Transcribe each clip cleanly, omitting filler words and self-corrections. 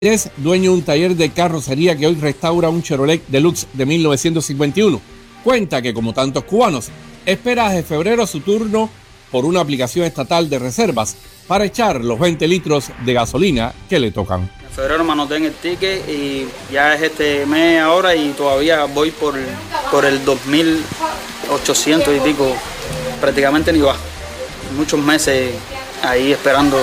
Es dueño de un taller de carrocería que hoy restaura un Chevrolet Deluxe de 1951. Cuenta que, como tantos cubanos, espera desde febrero su turno por una aplicación estatal de reservas para echar los 20 litros de gasolina que le tocan. En febrero me anoté en el ticket y ya es este mes ahora y todavía voy por el 2.800 y pico, prácticamente ni bajo. Muchos meses ahí esperando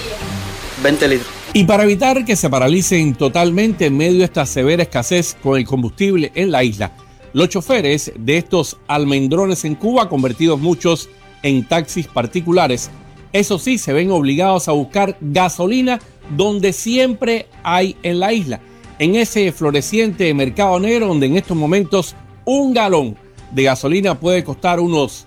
20 litros. Y para evitar que se paralicen totalmente en medio de esta severa escasez con el combustible en la isla, los choferes de estos almendrones en Cuba, convertidos muchos en taxis particulares, eso sí, se ven obligados a buscar gasolina donde siempre hay en la isla, en ese floreciente mercado negro donde en estos momentos un galón de gasolina puede costar unos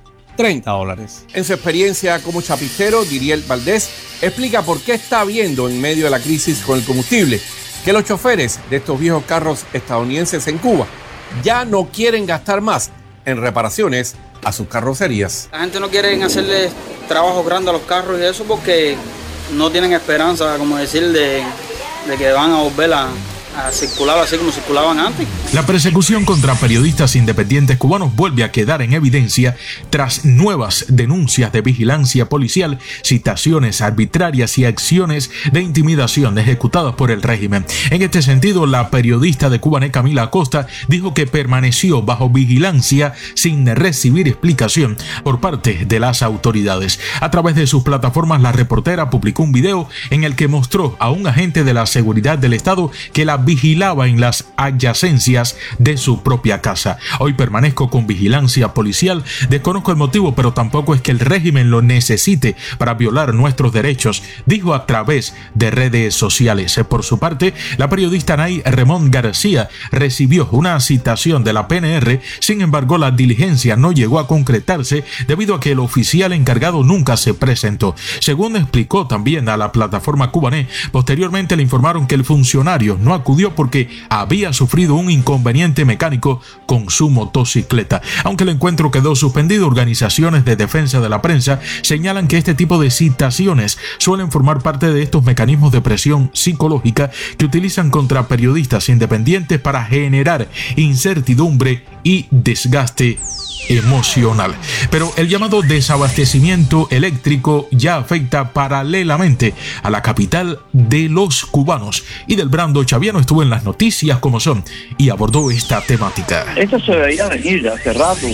$30. En su experiencia como chapistero, Diriel Valdés explica por qué está viendo en medio de la crisis con el combustible que los choferes de estos viejos carros estadounidenses en Cuba ya no quieren gastar más en reparaciones a sus carrocerías. La gente no quiere hacerle trabajo grande a los carros y eso porque no tienen esperanza, como decir, de que van a volver a circular así como circulaban antes. La persecución contra periodistas independientes cubanos vuelve a quedar en evidencia tras nuevas denuncias de vigilancia policial, citaciones arbitrarias y acciones de intimidación ejecutadas por el régimen. En este sentido, la periodista de Cubané, Camila Acosta, dijo que permaneció bajo vigilancia sin recibir explicación por parte de las autoridades. A través de sus plataformas, la reportera publicó un video en el que mostró a un agente de la seguridad del Estado que la vigilaba en las adyacencias de su propia casa. Hoy permanezco con vigilancia policial. Desconozco el motivo, pero tampoco es que el régimen lo necesite para violar nuestros derechos, dijo a través de redes sociales. Por su parte, la periodista Nay Ramón García recibió una citación de la PNR. Sin embargo, la diligencia no llegó a concretarse debido a que el oficial encargado nunca se presentó. Según explicó también a la plataforma Cubané, posteriormente le informaron que el funcionario no acudió porque había sufrido un inconveniente mecánico con su motocicleta. Aunque el encuentro quedó suspendido, organizaciones de defensa de la prensa señalan que este tipo de citaciones suelen formar parte de estos mecanismos de presión psicológica que utilizan contra periodistas independientes para generar incertidumbre y desgaste emocional. Pero el llamado desabastecimiento eléctrico ya afecta paralelamente a la capital de los cubanos. Y del Brando Chaviano estuvo en las noticias como son y abordó esta temática. Esto se veía venir hace rato.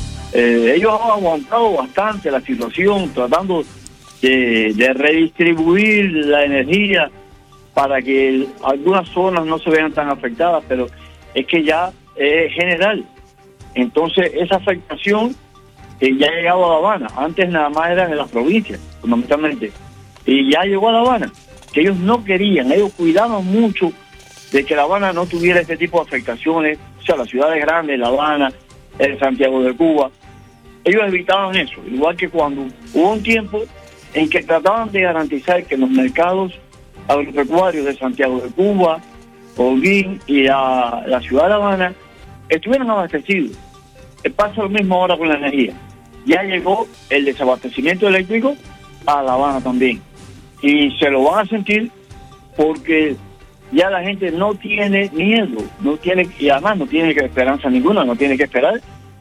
Ellos han aguantado bastante la situación, tratando de redistribuir la energía para que algunas zonas no se vean tan afectadas, pero es que ya es general. Entonces, esa afectación ya ha llegado a La Habana. Antes nada más eran en las provincias, fundamentalmente. Y ya llegó a La Habana, que ellos no querían, ellos cuidaban mucho de que La Habana no tuviera este tipo de afectaciones. O sea, las ciudades grandes, La Habana, Santiago de Cuba, ellos evitaban eso. Igual que cuando hubo un tiempo en que trataban de garantizar que los mercados agropecuarios de Santiago de Cuba, Holguín y la ciudad de La Habana estuvieran abastecidos. Pasa lo mismo ahora con la energía. Ya llegó el desabastecimiento eléctrico a La Habana también. Y se lo van a sentir porque ya la gente no tiene miedo, y además no tiene esperanza ninguna, no tiene que esperar.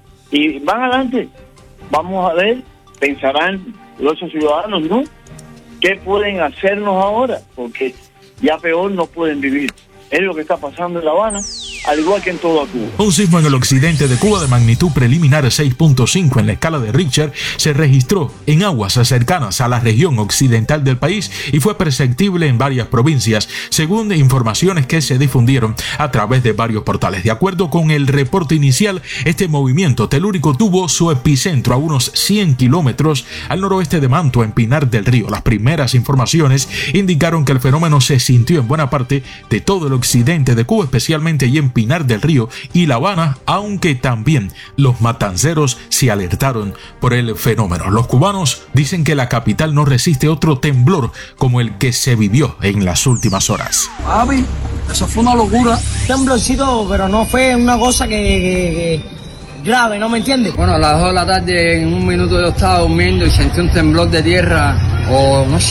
Y van adelante. Vamos a ver, pensarán los ciudadanos, ¿no? ¿Qué pueden hacernos ahora? Porque ya peor no pueden vivir. Es lo que está pasando en La Habana, al igual que en toda Cuba. Un sismo en el occidente de Cuba de magnitud preliminar 6.5 en la escala de Richter se registró en aguas cercanas a la región occidental del país y fue perceptible en varias provincias, según informaciones que se difundieron a través de varios portales. De acuerdo con el reporte inicial, este movimiento telúrico tuvo su epicentro a unos 100 kilómetros al noroeste de Mantua, en Pinar del Río. Las primeras informaciones indicaron que el fenómeno se sintió en buena parte de todo el occidente de Cuba, especialmente allí en Pinar del Río y La Habana, aunque también los matanceros se alertaron por el fenómeno. Los cubanos dicen que la capital no resiste otro temblor como el que se vivió en las últimas horas. Papi, eso fue una locura. Temblorcito, pero no fue una cosa que grave, ¿no me entiendes? Bueno, a las 2 de la tarde, en un minuto yo estaba durmiendo y sentí un temblor de tierra, o no sé,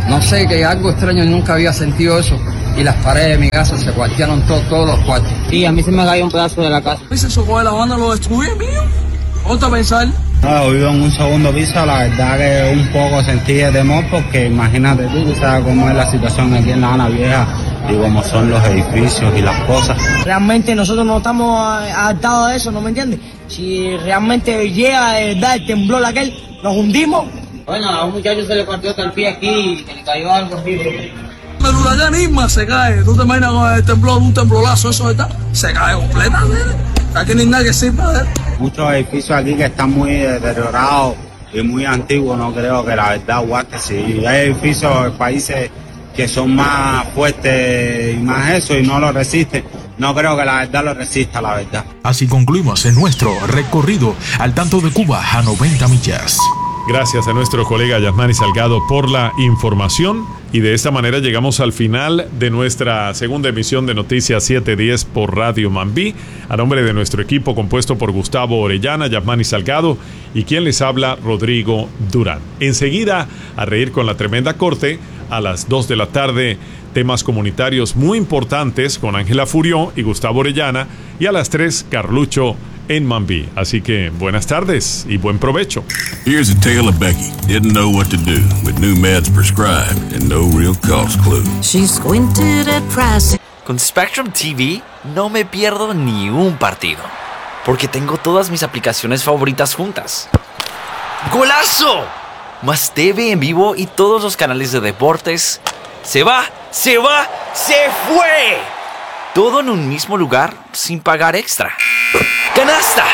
No sé, que algo extraño, nunca había sentido eso. Y las paredes de mi casa se cuartearon todos los cuartos. Sí, a mí se me cayó un pedazo de la casa. Se socó la banda, lo destruye, mío. ¿Otra pensar? No, vivo en un segundo piso, la verdad que un poco sentí de temor porque imagínate tú sabes cómo es la situación aquí en La Habana Vieja y cómo son los edificios y las cosas. Realmente nosotros no estamos adaptados a eso, ¿no me entiendes? Si realmente llega de verdad el temblor aquel, nos hundimos. Bueno, a un muchacho se le partió hasta el pie aquí y le cayó algo así. El huracán Irma se cae. ¿Tú te imaginas con el temblor, un temblolazo, eso está? Se cae completamente. Aquí no hay nada que sirva. Muchos edificios aquí que están muy deteriorados y muy antiguos, no creo que la verdad aguante. Si hay edificios en países que son más fuertes y más eso y no lo resisten, no creo que la verdad lo resista, la verdad. Así concluimos en nuestro recorrido al tanto de Cuba a 90 millas. Gracias a nuestro colega Yasmani Salgado por la información y de esta manera llegamos al final de nuestra segunda emisión de Noticias 710 por Radio Mambí. A nombre de nuestro equipo compuesto por Gustavo Orellana, Yasmani Salgado y quien les habla, Rodrigo Durán. Enseguida a reír con la tremenda corte a las 2 de la tarde, temas comunitarios muy importantes con Ángela Furió y Gustavo Orellana y a las 3 Carlucho en Mambí. Así que buenas tardes y buen provecho. Here's a tale of Becky. Didn't know what to do with new meds prescribed and no real cost clue. She squinted at price. Con Spectrum TV no me pierdo ni un partido, porque tengo todas mis aplicaciones favoritas juntas. ¡Golazo! Más TV en vivo y todos los canales de deportes. ¡Se va! ¡Se va! ¡Se fue! Todo en un mismo lugar sin pagar extra. ¡Canasta!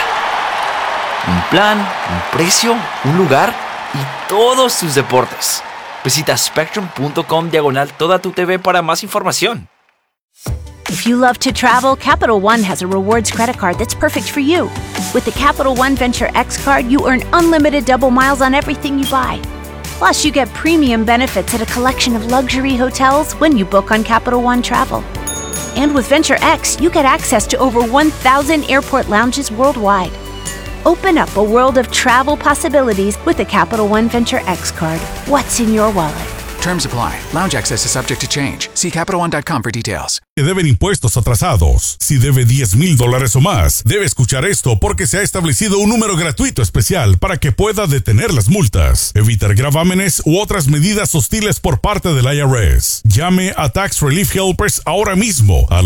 Un plan, un precio, un lugar y todos tus deportes. Visita spectrum.com/, toda tu TV para más información. If you love to travel, Capital One has a rewards credit card that's perfect for you. With the Capital One Venture X card, you earn unlimited double miles on everything you buy. Plus, you get premium benefits at a collection of luxury hotels when you book on Capital One Travel. And with Venture X, you get access to over 1,000 airport lounges worldwide. Open up a world of travel possibilities with the Capital One Venture X card. What's in your wallet? Terms apply. Lounge access is subject to change. See CapitalOne.com for details. Que deben impuestos atrasados. Si debe $10,000 o más, debe escuchar esto porque se ha establecido un número gratuito especial para que pueda detener las multas, evitar gravámenes u otras medidas hostiles por parte del IRS. Llame a Tax Relief Helpers ahora mismo al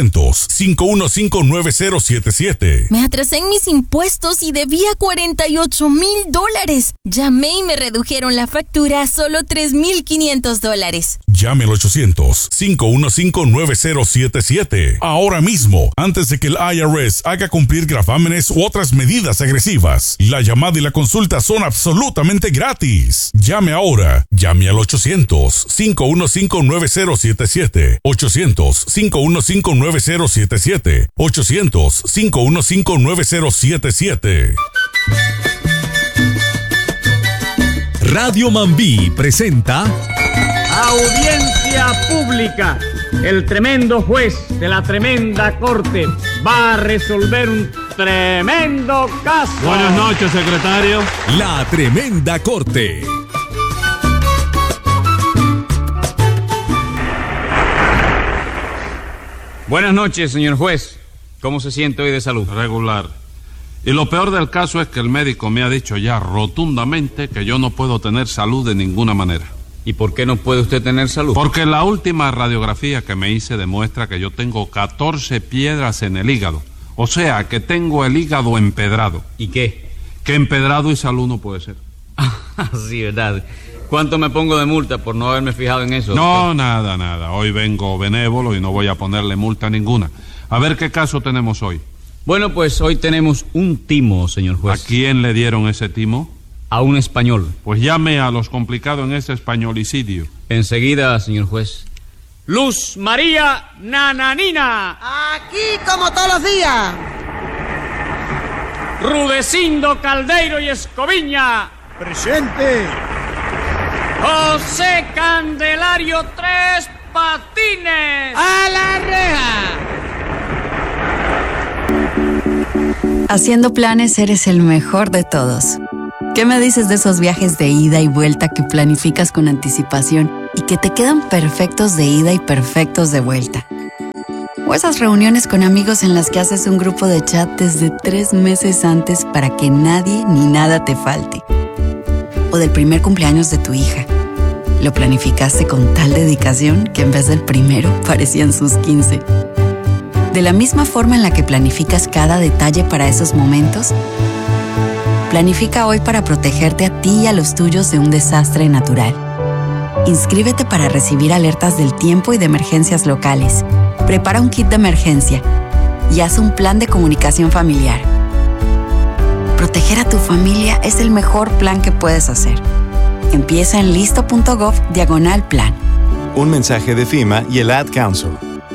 800-515-9077. Me atrasé en mis impuestos y debía $48,000. Llamé y me redujeron la factura a solo $3,500. Llame al 800-515-9077 ahora mismo, antes de que el IRS haga cumplir gravámenes u otras medidas agresivas. La llamada y la consulta son absolutamente gratis. Llame ahora. Llame al 800-515-9077. 800-515-9077. 800-515-9077. Radio Mambí presenta Audiencia pública. El tremendo juez de la tremenda corte va a resolver un tremendo caso. Buenas noches, secretario. La tremenda corte. Buenas noches, señor juez. ¿Cómo se siente hoy de salud? Regular. Y lo peor del caso es que el médico me ha dicho ya rotundamente que yo no puedo tener salud de ninguna manera. ¿Y por qué no puede usted tener salud? Porque la última radiografía que me hice demuestra que yo tengo 14 piedras en el hígado. O sea, que tengo el hígado empedrado. ¿Y qué? Que empedrado y salud no puede ser. Sí, ¿verdad? ¿Cuánto me pongo de multa por no haberme fijado en eso? No, nada. Hoy vengo benévolo y no voy a ponerle multa ninguna. A ver qué caso tenemos hoy. Bueno, pues hoy tenemos un timo, señor juez. ¿A quién le dieron ese timo? A un español. Pues llame a los complicados en ese españolicidio. Enseguida, señor juez. Luz María Nananina. Aquí como todos los días. Rudecindo Caldeiro y Escoviña. Presente. José Candelario Tres Patines. ¡A la reja! Haciendo planes eres el mejor de todos. ¿Qué me dices de esos viajes de ida y vuelta que planificas con anticipación y que te quedan perfectos de ida y perfectos de vuelta. O esas reuniones con amigos en las que haces un grupo de chat desde 3 meses antes para que nadie ni nada te falte. O del primer cumpleaños de tu hija. Lo planificaste con tal dedicación que en vez del primero parecían sus 15. De la misma forma en la que planificas cada detalle para esos momentos, planifica hoy para protegerte a ti y a los tuyos de un desastre natural. Inscríbete para recibir alertas del tiempo y de emergencias locales. Prepara un kit de emergencia y haz un plan de comunicación familiar. Proteger a tu familia es el mejor plan que puedes hacer. Empieza en listo.gov/plan. Un mensaje de FEMA y el Ad Council.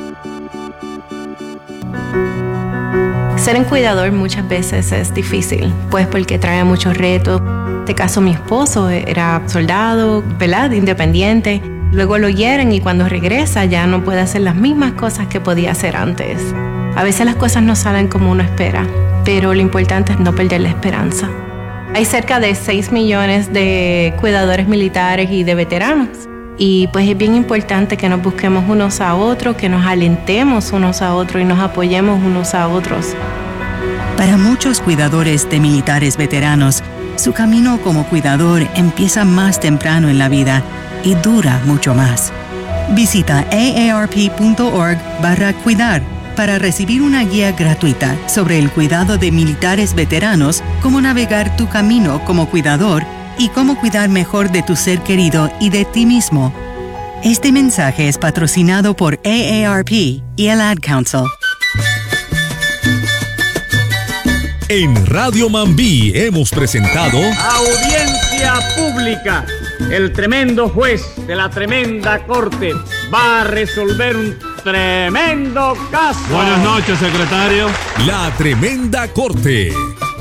Ser un cuidador muchas veces es difícil, pues porque trae muchos retos. En este caso, mi esposo era soldado, ¿verdad? Independiente. Luego lo hieren y cuando regresa ya no puede hacer las mismas cosas que podía hacer antes. A veces las cosas no salen como uno espera, pero lo importante es no perder la esperanza. Hay cerca de 6 millones de cuidadores militares y de veteranos. Y pues es bien importante que nos busquemos unos a otros, que nos alentemos unos a otros y nos apoyemos unos a otros. Para muchos cuidadores de militares veteranos, su camino como cuidador empieza más temprano en la vida y dura mucho más. Visita aarp.org/cuidar para recibir una guía gratuita sobre el cuidado de militares veteranos, cómo navegar tu camino como cuidador y cómo cuidar mejor de tu ser querido y de ti mismo. Este mensaje es patrocinado por AARP y el Ad Council. En Radio Mambí hemos presentado Audiencia pública. El tremendo juez de la tremenda corte va a resolver un tremendo caso. Buenas noches, secretario. La Tremenda Corte.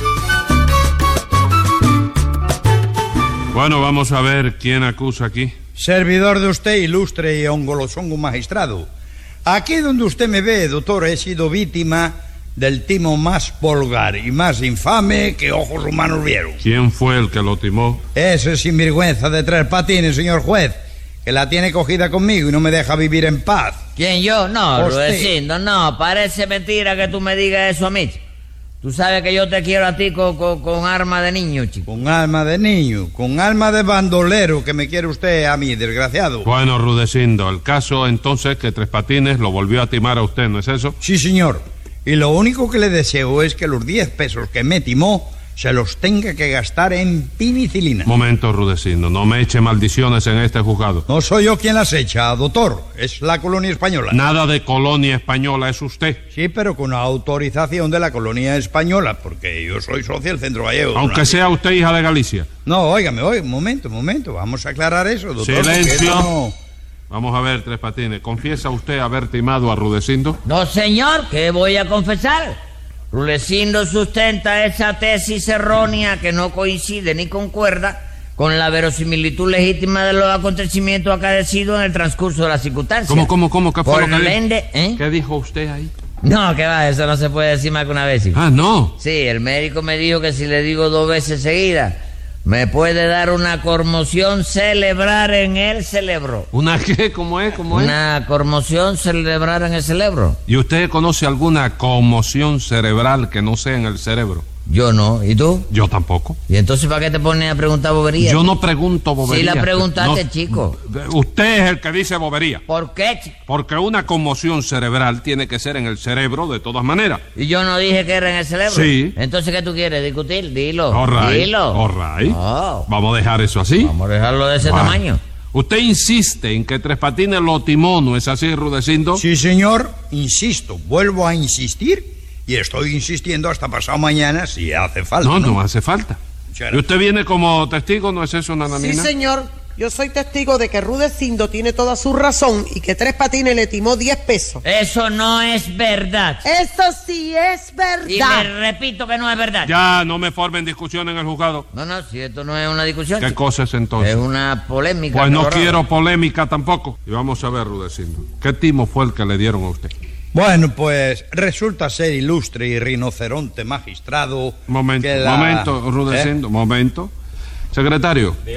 Bueno, vamos a ver quién acusa aquí. Servidor de usted, ilustre y ongolosongo magistrado. Aquí donde usted me ve, doctor, he sido víctima del timo más vulgar y más infame que ojos humanos vieron. ¿Quién fue el que lo timó? Ese sinvergüenza de 3 patines, señor juez, que la tiene cogida conmigo y no me deja vivir en paz. ¿Quién, yo? No, Usted. Rudecindo, no, parece mentira que tú me digas eso a mí. Tú sabes que yo te quiero a ti con arma de niño, chico. Con alma de niño, con alma de bandolero que me quiere usted a mí, desgraciado. Bueno, Rudecindo, el caso entonces que Tres Patines lo volvió a timar a usted, ¿no es eso? Sí, señor. Y lo único que le deseo es que los 10 pesos que me timó se los tenga que gastar en penicilina. Momento, Rudecindo, no me eche maldiciones en este juzgado. No soy yo quien las echa, doctor. Es la colonia española. Nada de colonia española, es usted. Sí, pero con autorización de la colonia española, porque yo soy socio del Centro Gallego. Aunque sea usted hija de Galicia. No, óigame, un momento. Vamos a aclarar eso, doctor. Silencio. No... Vamos a ver, Tres Patines. ¿Confiesa usted haber timado a Rudecindo? No, señor, ¿qué voy a confesar? Rudecindo sustenta esa tesis errónea que no coincide ni concuerda con la verosimilitud legítima de los acontecimientos acaecidos en el transcurso de las circunstancias. ¿Cómo? ¿Qué fue lo que dijo? ¿Qué dijo usted ahí? No, que va, eso no se puede decir más que una vez. Ah, ¿no? Sí, el médico me dijo que si le digo 2 veces seguidas, me puede dar una conmoción cerebral en el cerebro. ¿Una qué? ¿Cómo es? Una conmoción cerebral en el cerebro. ¿Y usted conoce alguna conmoción cerebral que no sea en el cerebro? Yo no. ¿Y tú? Yo tampoco. ¿Y entonces para qué te pones a preguntar boberías? Yo no pregunto boberías. Sí la preguntaste, no, chico. Usted es el que dice bobería. ¿Por qué, chico? Porque una conmoción cerebral tiene que ser en el cerebro de todas maneras. ¿Y yo no dije que era en el cerebro? Sí. Entonces, ¿qué tú quieres discutir? Dilo. All right. Dilo. All right. No. Vamos a dejar eso así. Vamos a dejarlo de ese tamaño. Usted insiste en que Tres Patines lo timó, ¿no es así, Rudecindo? Sí, señor. Insisto. Vuelvo a insistir. Y estoy insistiendo hasta pasado mañana si hace falta. No hace falta. ¿Y usted viene como testigo, no es eso, Nananina? Sí, señor. Yo soy testigo de que Rudecindo tiene toda su razón y que Tres Patines le timó 10 pesos. Eso no es verdad. Eso sí es verdad. Y me repito que no es verdad. Ya, no me formen discusión en el juzgado. No, si esto no es una discusión. ¿Qué cosa es entonces? Es una polémica. Pues no quiero polémica tampoco. Y vamos a ver, Rudecindo, ¿qué timo fue el que le dieron a usted? Bueno, pues resulta ser ilustre y rinoceronte magistrado. Momento, Rudecindo, momento. Secretario,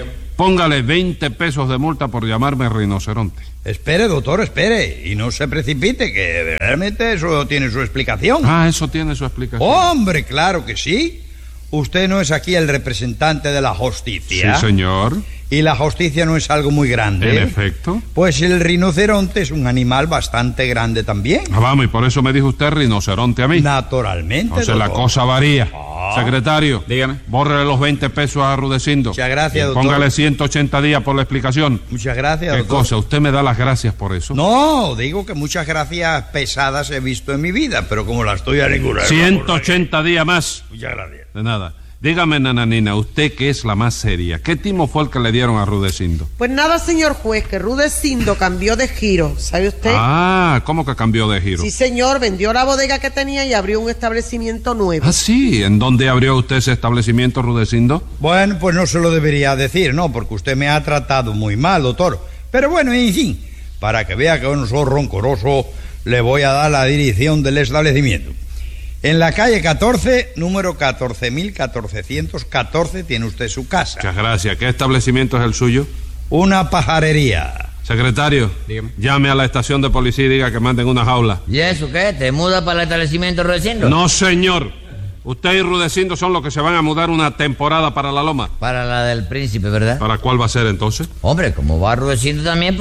póngale 20 pesos de multa por llamarme rinoceronte. Espere, doctor, espere. Y no se precipite, que realmente eso tiene su explicación. Ah, eso tiene su explicación. Hombre, claro que sí. Usted no es aquí el representante de la justicia. Sí, señor. Y la justicia no es algo muy grande. En efecto. Pues el rinoceronte es un animal bastante grande también. Ah, vamos, y por eso me dijo usted rinoceronte a mí. Naturalmente, entonces doctor. la cosa varía. Secretario, dígame. Bórrele los 20 pesos a Rudecindo. Muchas gracias, doctor. Póngale 180 días por la explicación. Muchas gracias, ¿Qué doctor. cosa? ¿Usted me da las gracias por eso? No, digo que muchas gracias pesadas he visto en mi vida, pero como las estoy a ninguna. 180 días más. Muchas gracias. De nada. Dígame, nananina, usted que es la más seria, ¿qué timo fue el que le dieron a Rudecindo? Pues nada, señor juez, que Rudecindo cambió de giro, ¿sabe usted? Ah, ¿cómo que cambió de giro? Sí, señor, vendió la bodega que tenía y abrió un establecimiento nuevo. Ah, sí. ¿En dónde abrió usted ese establecimiento, Rudecindo? Bueno, pues no se lo debería decir, ¿no? Porque usted me ha tratado muy mal, doctor. Pero bueno, en fin, para que vea que no soy roncoroso, le voy a dar la dirección del establecimiento. En la calle 14, número 14.1414, tiene usted su casa. Muchas gracias. ¿Qué establecimiento es el suyo? Una pajarería. Secretario, dígame. Llame a la estación de policía y diga que manden una jaula. ¿Y eso qué? ¿Te muda para el establecimiento Rudecindo? No, señor. Usted y Rudecindo son los que se van a mudar una temporada para la Loma. Para la del Príncipe, ¿verdad? ¿Para cuál va a ser entonces? Hombre, como va Rudecindo también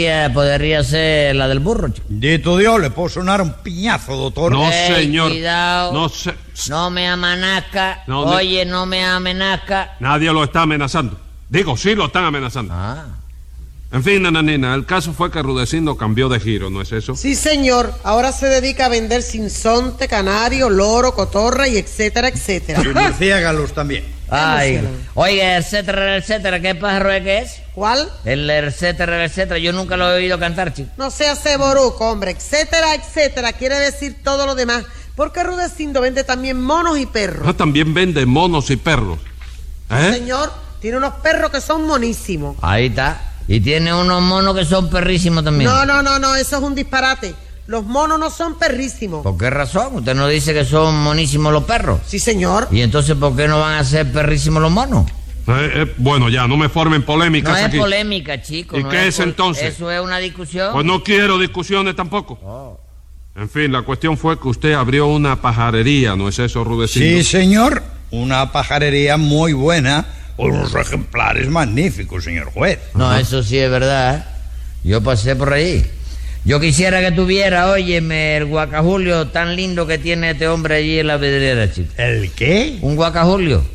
podría ser la del burro, chico. Dito Dios, le puedo sonar un piñazo, doctor. No, señor. Cuidado. No, No me amanazca. No, Oye, no me amenazca. Nadie lo está amenazando. Digo, sí lo están amenazando. Ah. En fin, nananina, el caso fue que Rudecindo cambió de giro, ¿no es eso? Sí, señor. Ahora se dedica a vender sinsonte, canario, loro, cotorra y etcétera, etcétera. Y murciélagos también. Ay, oye, etcétera, etcétera, ¿qué pájaro es que es? ¿Cuál? El etcétera, etcétera, yo nunca lo he oído cantar, chico. No sea ceboruco, hombre. Etcétera, etcétera. Quiere decir todo lo demás. Porque Rudecindo vende también monos y perros. Ah, también vende monos y perros. Señor, tiene unos perros que son monísimos. Ahí está. Y tiene unos monos que son perrísimos también. No, eso es un disparate. Los monos no son perrísimos. ¿Por qué razón? ¿Usted no dice que son monísimos los perros? Sí, señor. ¿Y entonces por qué no van a ser perrísimos los monos? Bueno, ya, no me formen polémicas No es aquí. polémica, chico. ¿Y qué es entonces? ¿Eso es una discusión? Pues no quiero discusiones tampoco. En fin, la cuestión fue que usted abrió una pajarería, ¿no es eso, Rudecindo? Sí, señor. Una pajarería muy buena, con unos ejemplares magníficos, señor juez. No, eso sí es verdad. Yo pasé por ahí. Yo quisiera que tuviera, óyeme, el guacajulio tan lindo que tiene este hombre allí en la vidriera, chico. ¿El qué? Un guacajulio.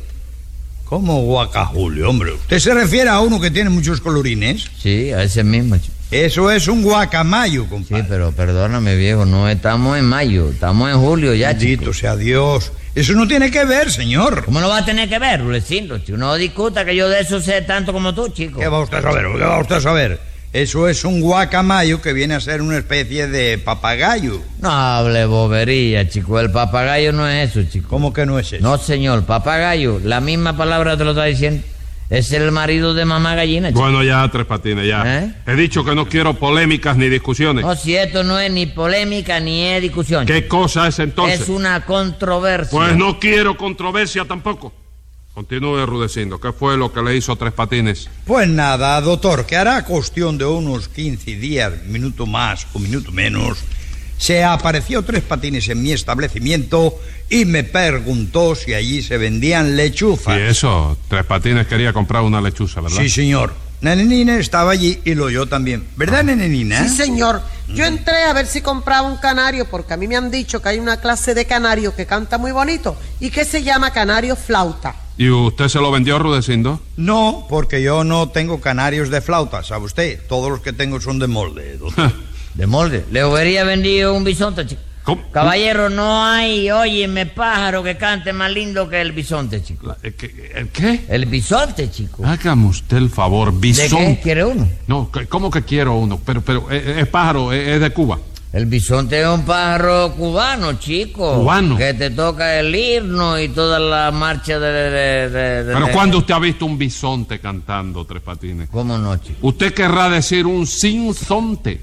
¿Cómo guacajulio, hombre? ¿Usted se refiere a uno que tiene muchos colorines? Sí, a ese mismo, chico. Eso es un guacamayo, compadre. Sí, pero perdóname, viejo, no estamos en mayo, estamos en julio ya, chico. Bendito sea Dios. Eso no tiene que ver, señor. ¿Cómo no va a tener que ver, Rudecindo, chico? No discuta que yo de eso sé tanto como tú, chico. ¿Qué va usted a saber? ¿Qué va usted a saber? Eso es un guacamayo que viene a ser una especie de papagayo. No hable bobería, chico. El papagayo no es eso, chico. ¿Cómo que no es eso? No, señor. Papagayo, la misma palabra te lo está diciendo. Es el marido de mamá gallina, chico. Bueno, ya, Tres Patines, ya. He dicho que no quiero polémicas ni discusiones. No, si esto no es ni polémica ni es discusión. ¿Qué cosa es entonces? Es una controversia. Pues no quiero controversia tampoco. Continúe, Rudecindo. ¿Qué fue lo que le hizo Tres Patines? Pues nada, doctor, que hará cuestión de unos 15 días, minuto más o minuto menos, se apareció Tres Patines en mi establecimiento y me preguntó si allí se vendían lechuzas. Y eso, Tres Patines quería comprar una lechuza, ¿verdad? Sí, señor. Nenenina estaba allí y lo oyó también. ¿Verdad, Nenenina? Sí, señor. Yo entré a ver si compraba un canario porque a mí me han dicho que hay una clase de canario que canta muy bonito y que se llama canario flauta. ¿Y usted se lo vendió, Rudecindo? No, porque yo no tengo canarios de flauta, ¿sabe usted? Todos los que tengo son de molde, doctor. ¿De molde? Le hubiera vendido un bisonte, chico. ¿Cómo? Caballero, no hay, óyeme, pájaro que cante más lindo que el bisonte, chico. ¿El qué? El bisonte, chico. Hágame usted el favor, bisonte. ¿De qué quiere uno? No, ¿cómo que quiero uno? Pero es pájaro, es de Cuba. El bisonte es un pájaro cubano, chico. ¿Cubano? Que te toca el himno y toda la marcha de Pero ¿cuándo usted ha visto un bisonte cantando, Tres Patines? ¿Cómo no, chico? Usted querrá decir un sinsonte.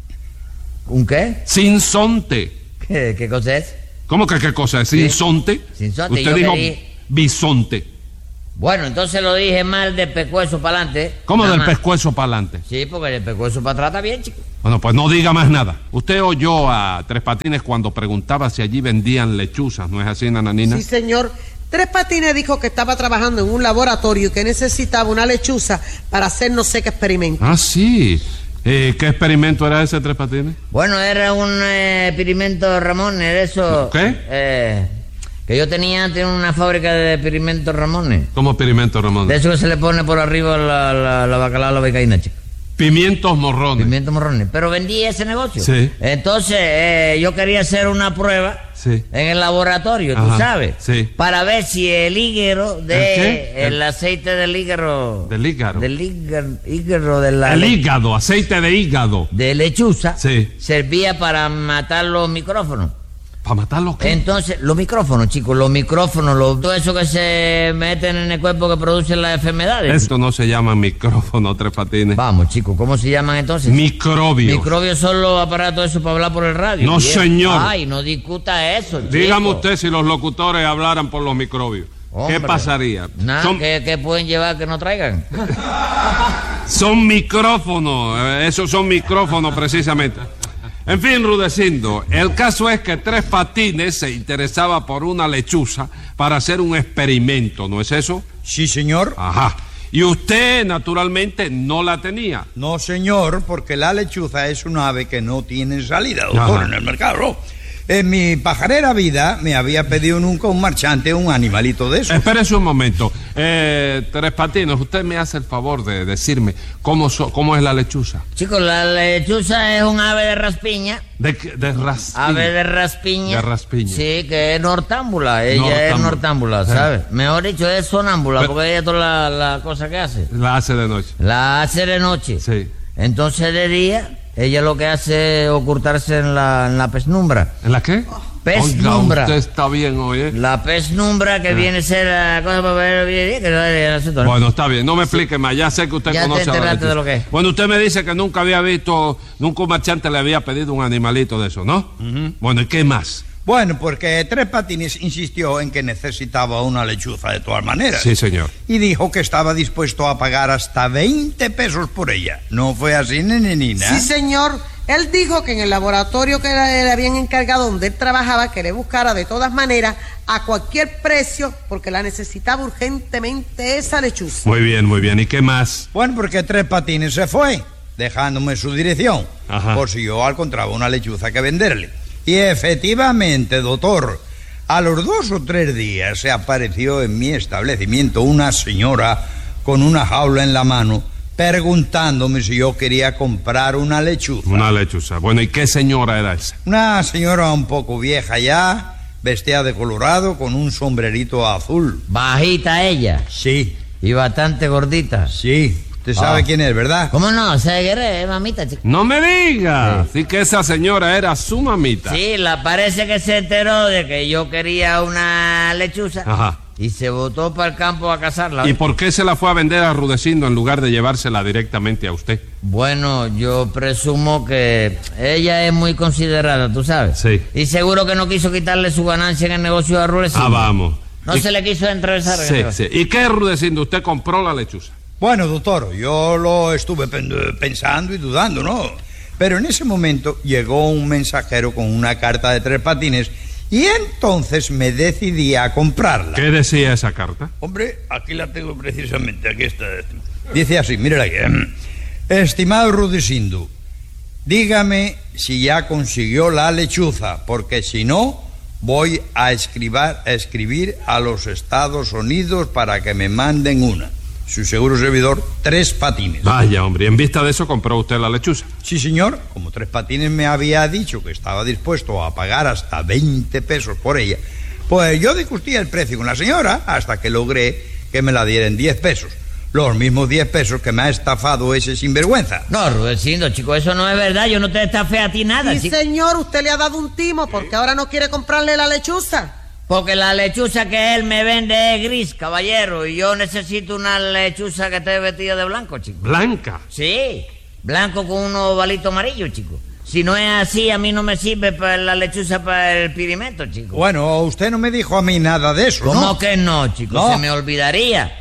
¿Un qué? Sinsonte. ¿Qué cosa es? ¿Cómo que qué cosa es? ¿Sinsonte? Sinsonte. Usted dijo bisonte. Bueno, entonces lo dije mal de pescuezo para adelante. ¿Cómo Nada del más. pescuezo para adelante? Sí, porque el pescuezo para atrás está bien, chico. Bueno, pues no diga más nada. Usted oyó a Tres Patines cuando preguntaba si allí vendían lechuzas, ¿no es así, Nananina? Sí, señor. Tres Patines dijo que estaba trabajando en un laboratorio y que necesitaba una lechuza para hacer no sé qué experimento. Ah, sí. ¿Qué experimento era ese, Tres Patines? Bueno, era un experimento, Ramón, era eso. ¿Qué? Que yo tenía antes una fábrica de experimentos Ramones. ¿Cómo experimento, Ramón? De eso que se le pone por arriba la bacalao a la becaína, chico. Pimientos morrones. Pimientos morrones. Pero vendí ese negocio. Sí. Entonces, yo quería hacer una prueba Sí. en el laboratorio, tú Ajá, sabes. sí. Para ver si el hígado ¿El qué? el aceite del hígado. ¿Del hígado? Del hígado de la. El hígado, aceite de hígado. De lechuza. Sí. Servía para matar los micrófonos. ¿Para matar los qué? Entonces, los micrófonos, chicos, todo eso que se meten en el cuerpo que producen las enfermedades. Esto no se llama micrófono, Tres Patines. Vamos, chicos, ¿cómo se llaman entonces? Microbios. Microbios son los aparatos esos para hablar por el radio. No, viejo. señor. Ay, no discuta eso, chico. Dígame usted si los locutores hablaran por los microbios. Hombre. ¿Qué pasaría? Nada, Son- ¿qué pueden llevar que no traigan? Son micrófonos, esos son micrófonos precisamente. En fin, Rudecindo, el caso es que Tres Patines se interesaba por una lechuza para hacer un experimento, ¿no es eso? Sí, señor. Ajá. Y usted, naturalmente, no la tenía. No, señor, porque la lechuza es un ave que no tiene salida, doctor, Ajá. en el mercado, ¿no? En mi pajarera vida me había pedido nunca un marchante un animalito de eso. Espérese un momento. Tres Patines, usted me hace el favor de decirme cómo es la lechuza. Chicos, la lechuza es un ave de raspiña. De raspiña. Ave de raspiña. De raspiña. Sí, que es nortámbula. Ella es nortámbula, ¿sabes? Mejor dicho, es sonámbula, Pero- porque ella toda la cosa que hace. La hace de noche. La hace de noche. Sí. Entonces de día, ella lo que hace es ocultarse en la penumbra. ¿En la qué? Penumbra. Oiga, usted está bien hoy, ¿eh? La penumbra que viene a ser la cosa para ver bien, que no es el asunto, ¿no? Bueno, está bien, no me explique más, ya sé que usted Ya te conoce a la enteraste lechuza. de lo que es. Bueno, usted me dice que nunca había visto, nunca un marchante le había pedido un animalito de eso, ¿no? Bueno, ¿y qué más? Bueno, porque Tres Patines insistió en que necesitaba una lechuza de todas maneras. Sí, señor. Y dijo que estaba dispuesto a pagar hasta 20 pesos por ella. ¿No fue así, nenenina? Sí, señor. Él dijo que en el laboratorio que le habían encargado donde él trabajaba, que le buscara de todas maneras a cualquier precio, porque la necesitaba urgentemente esa lechuza. Muy bien, ¿y qué más? Bueno, porque Tres Patines se fue, dejándome su dirección, Ajá. por si yo encontraba una lechuza que venderle. Y efectivamente, doctor, a los 2 o 3 días se apareció en mi establecimiento una señora con una jaula en la mano, preguntándome si yo quería comprar una lechuza. Una lechuza. Bueno, ¿y qué señora era esa? Una señora un poco vieja ya, vestida de colorado, con un sombrerito azul. Bajita ella. Sí. Y bastante gordita. Sí. Usted sabe quién es, ¿verdad? ¿Cómo no? Es mamita, chico. No me diga. Sí que esa señora era su mamita. Sí, parece que se enteró de que yo quería una lechuza. Ajá. Y se botó para el campo a cazarla. ¿Y por qué se la fue a vender a Rudecindo en lugar de llevársela directamente a usted? Bueno, yo presumo que ella es muy considerada, tú sabes. Sí. Y seguro que no quiso quitarle su ganancia en el negocio de Rudecindo. Ah, vamos. No se le quiso atravesar. Sí. ¿Y qué, Rudecindo? ¿Usted compró la lechuza? Bueno, doctor, yo lo estuve pensando y dudando, ¿no? Pero en ese momento llegó un mensajero con una carta de Tres Patines y entonces me decidí a comprarla. ¿Qué decía esa carta? Hombre, aquí la tengo precisamente, aquí está. Dice así, mírala aquí. Estimado Rudecindo, dígame si ya consiguió la lechuza, porque si no, voy a escribir a los Estados Unidos para que me manden una. Su seguro servidor, Tres Patines. Vaya, hombre, en vista de eso compró usted la lechuza. Sí, señor. Como Tres Patines me había dicho que estaba dispuesto a pagar hasta 20 pesos por ella, pues yo discutí el precio con la señora hasta que logré que me la dieran 10 pesos. Los mismos 10 pesos que me ha estafado ese sinvergüenza. No, Rudecindo, chico, eso no es verdad. Yo no te estafé a ti nada, Y chico. señor, usted le ha dado un timo porque ahora no quiere comprarle la lechuza. Porque la lechuza que él me vende es gris, caballero. Y yo necesito una lechuza que esté vestida de blanco, chico. ¿Blanca? Sí, blanco con unos ovalitos amarillos, chico. Si no es así, a mí no me sirve para la lechuza para el pirimento, chico. Bueno, usted no me dijo a mí nada de eso, ¿no? ¿Cómo que no, chico? No. Se me olvidaría.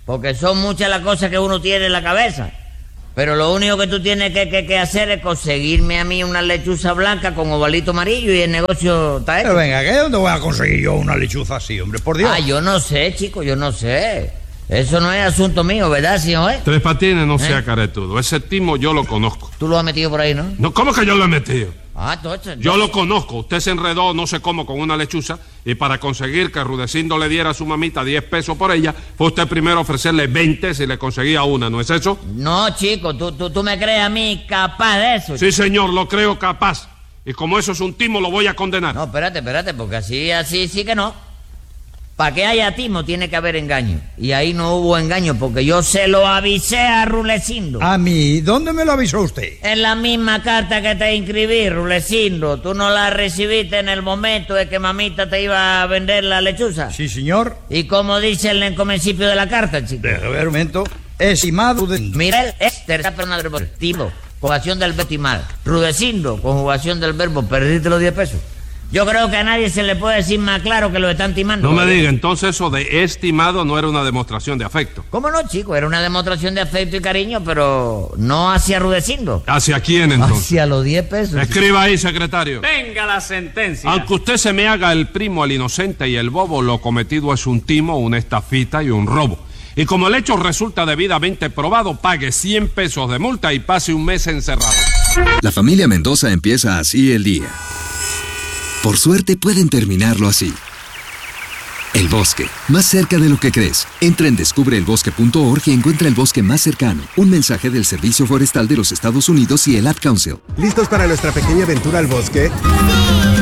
porque son muchas las cosas que uno tiene en la cabeza. Pero lo único que tú tienes que hacer es conseguirme a mí una lechuza blanca con ovalito amarillo y el negocio está hecho. Pero venga, ¿qué? ¿Dónde voy a conseguir yo una lechuza así, hombre? Por Dios. Ah, yo no sé, chico, yo no sé. Eso no es asunto mío, ¿verdad, señor? Tres Patines, no sea caretudo. Ese timo yo lo conozco. Tú lo has metido por ahí, ¿no? No, ¿cómo que yo lo he metido? Ah, entonces... Yo lo conozco. Usted se enredó no sé cómo con una lechuza y para conseguir que Rudecindo le diera a su mamita 10 pesos por ella, fue usted primero ofrecerle 20 si le conseguía una, ¿no es eso? No, chico, tú me crees a mí capaz de eso. Sí, señor, lo creo capaz. Y como eso es un timo, lo voy a condenar. No, espérate, porque así sí que no. Para que haya timo tiene que haber engaño. Y ahí no hubo engaño porque yo se lo avisé a Rulecindo. ¿A mí? ¿Dónde me lo avisó usted? En la misma carta que te inscribí, Rulecindo. ¿Tú no la recibiste en el momento de que mamita te iba a vender la lechuza? Sí, señor. ¿Y cómo dice el encomensipio de la carta, chico? Deja ver un momento. Estimado de... Mira, es tercera persona del verbo timo, conjugación del verbo estimar. Rudecindo, conjugación del verbo perdiste los 10 pesos. Yo creo que a nadie se le puede decir más claro que lo están timando. No me diga, entonces eso de estimado no era una demostración de afecto. ¿Cómo no, chico? Era una demostración de afecto y cariño, pero no hacia Rudecindo. ¿Hacia quién, entonces? Hacia los 10 pesos. Escriba ahí, secretario. Venga la sentencia. Aunque usted se me haga el primo, el inocente y el bobo, lo cometido es un timo, una estafita y un robo. Y como el hecho resulta debidamente probado, pague 100 pesos de multa y pase un mes encerrado. La familia Mendoza empieza así el día. Por suerte pueden terminarlo así. El bosque, más cerca de lo que crees. Entra en descubreelbosque.org y encuentra el bosque más cercano. Un mensaje del Servicio Forestal de los Estados Unidos y el Ad Council. ¿Listos para nuestra pequeña aventura al bosque?